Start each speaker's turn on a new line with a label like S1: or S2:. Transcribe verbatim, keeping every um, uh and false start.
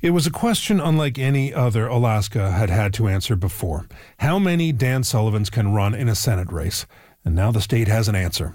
S1: It was a question unlike any other Alaska had had to answer before. How many Dan Sullivans can run in a Senate race? And now the state has an answer.